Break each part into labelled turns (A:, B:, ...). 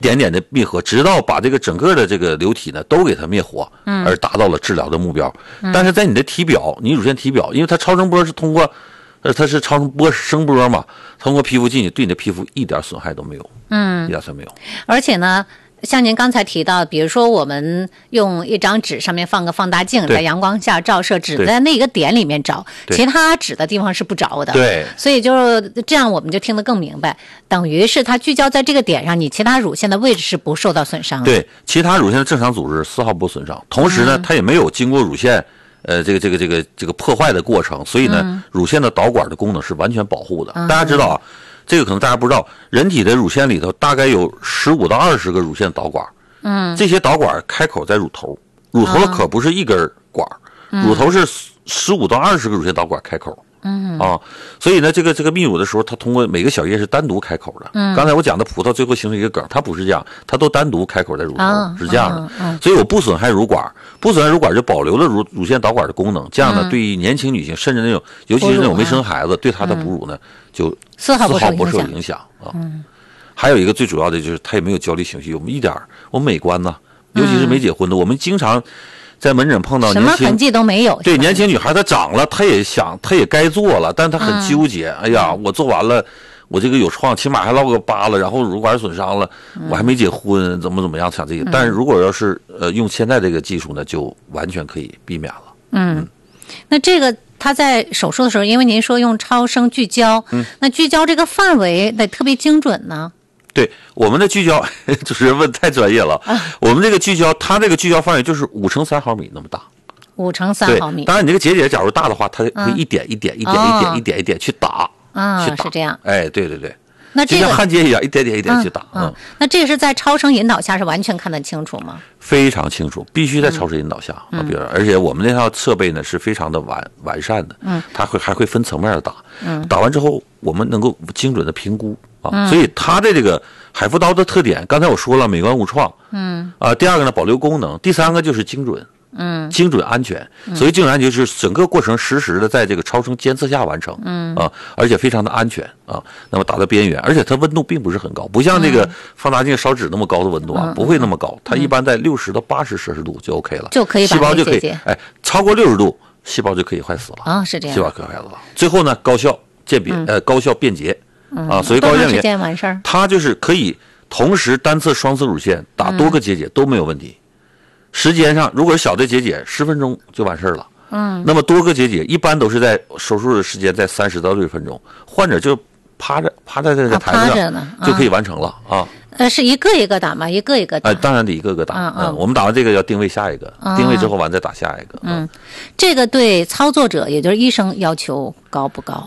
A: 点点的闭合，直到把这个整个的这个流体呢都给它灭活，而达到了治疗的目标。但是在你的体表，你乳腺体表，因为它超声波是通过，它是超声波嘛，通过皮肤进去，对你的皮肤一点损害都没有，一点损害没有。
B: 而且呢，像您刚才提到，比如说我们用一张纸上面放个放大镜，在阳光下照射，只在那个点里面照，其他指的地方是不着的。
A: 对，
B: 所以就是这样，我们就听得更明白，等于是它聚焦在这个点上，你其他乳腺的位置是不受到损伤的。
A: 对，其他乳腺的正常组织丝毫不损伤，同时呢，它也没有经过乳腺这个破坏的过程，所以呢，乳腺的导管的功能是完全保护的。大家知道啊。这个可能大家不知道，人体的乳腺里头大概有15到20个乳腺导管，这些导管开口在乳头，乳头的可不是一根管，乳头是15到20个乳腺导管开口，所以呢，这个泌乳的时候，它通过每个小叶是单独开口的。刚才我讲的葡萄最后形成一个梗，它不是这样，它都单独开口在乳头，是这样的。所以我不损害乳管，不损害乳管就保留了乳腺导管的功能。这样呢，对于年轻女性，甚至那种尤其是那种没生孩子，对她的哺乳呢，就丝毫不受影响啊。还有一个最主要的就是它也没有焦虑情绪，我们美观呢，尤其是没结婚的，我们经常在门诊碰到
B: 什么痕迹都没有。
A: 对，年轻女孩她长了，她也该做了，但她很纠结。哎呀，我做完了，我这个有创，起码还落个疤了，然后乳管损伤了，我还没结婚，怎么样想这个？但是如果要是用现在这个技术呢，就完全可以避免了。
B: 那这个他在手术的时候，因为您说用超声聚焦，那聚焦这个范围得特别精准呢。
A: 对，我们的聚焦，主持人问太专业了。我们这个聚焦，它这个聚焦范围就是5乘3毫米那么大。
B: 5乘3毫米。
A: 当然，你这个结节假如大的话，它可以一点去打。
B: 是这样。
A: 哎，对对对。
B: 那这个
A: 就像焊接一样，一点去打。
B: 那这个是在超声引导下是完全看得清楚吗？
A: 非常清楚，必须在超声引导下。比如，而且我们那套设备呢是非常的完善的。它还会分层面的打。打完之后，我们能够精准的评估。所以它的这个海扶刀的特点，刚才我说了，美观无创。第二个呢，保留功能。第三个就是精准。精准安全。所以精准安全是整个过程实时的在这个超声监测下完成。而且非常的安全啊。那么打到边缘，而且它温度并不是很高，不像这个放大镜烧纸那么高的温度啊，不会那么高。它一般在60到80摄氏度就 OK 了，
B: 就可以把
A: 细胞就可以，超过60度，细胞就可以坏死了。
B: 是这样。
A: 细胞可以坏死了。最后呢，高效便捷。所以高效便捷
B: 完事儿，
A: 它就是可以同时单侧、双侧乳腺打多个结节都没有问题。时间上，如果是小的结节，10分钟就完事儿了。那么多个结节一般都是在手术的时间在30到60分钟，患者就趴在这个台子上就可以完成了啊。
B: 是一个一个打吗？一个一个打？
A: 当然得一个个打。我们打完这个要定位下一个，定位之后完再打下一个。
B: 这个对操作者，也就是医生要求高不高？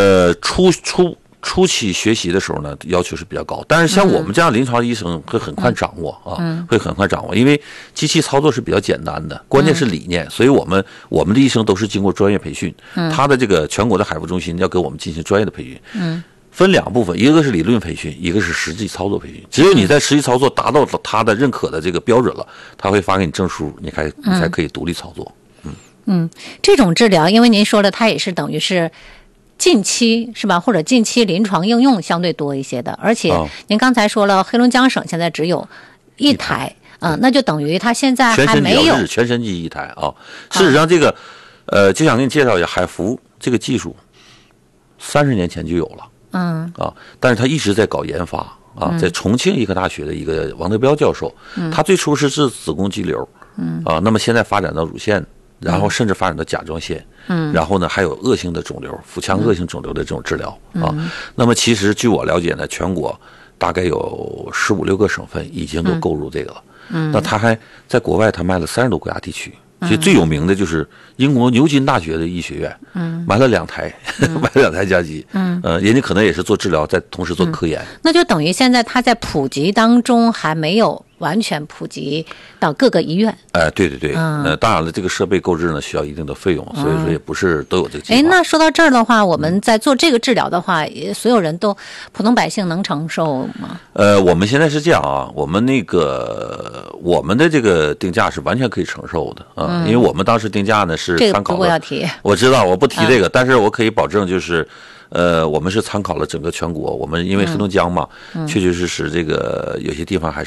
A: 初期学习的时候呢，要求是比较高，但是像我们这样临床医生会很快掌握会很快掌握，因为机器操作是比较简单的，关键是理念，所以我们的医生都是经过专业培训，他的这个全国的海扶中心要给我们进行专业的培训，分2部分，一个是理论培训，一个是实际操作培训。只有你在实际操作达到他的认可的这个标准了，他会发给你证书，你才可以独立操作。
B: 这种治疗，因为您说了，它也是等于是近期是吧？或者近期临床应用相对多一些的，而且您刚才说了，黑龙江省现在只有1台，那就等于它现在还没有
A: 全身机1台啊。事实上，这个就想给你介绍一下海扶这个技术，30年前就有了，但是他一直在搞研发在重庆医科大学的一个王德彪教授，他最初是治子宫肌瘤，那么现在发展到乳腺。然后甚至发展到甲状腺，然后呢还有恶性的肿瘤、腹腔恶性肿瘤的这种治疗那么其实据我了解呢，全国大概有15、16个省份已经都购入这个了。那他还在国外，他卖了30多个国家地区。其实最有名的就是英国牛津大学的医学院，买了2台，买了2台加机，人家可能也是做治疗，在同时做科研。
B: 那就等于现在他在普及当中还没有完全普及到各个医院。
A: 对对对，当然了，这个设备购置呢需要一定的费用，所以说也不是都有这个计划。
B: 那说到这儿的话，我们在做这个治疗的话，所有人都普通百姓能承受吗？
A: 我们现在是这样啊，我们的这个定价是完全可以承受的因为我们当时定价呢是参考了。
B: 这个不要提。
A: 我知道，我不提这个，但是我可以保证就是。 我们是参考了整个全国，我们因为黑龙江嘛，确确实实这个有些地方还是